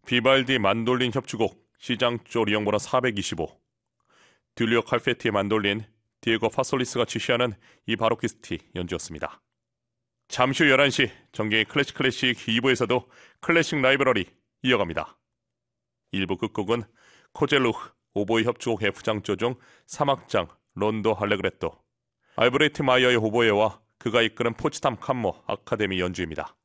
비발디 만돌린 협주곡 시장 조리형번호 425, 듀리오 칼페티의 만돌린, 디에고 파솔리스가 지시하는 이 바로키스트 연주였습니다. 잠시 후 11시 정경의 클래식 2부에서도 클래식 라이브러리 이어갑니다. 1부 끝곡은 코젤루흐 오보이 협주곡 F장조 중 3악장 론도 할레그레토, 알브레트 마이어의 오보에와 그가 이끄는 포츠담 캄모 아카데미 연주입니다.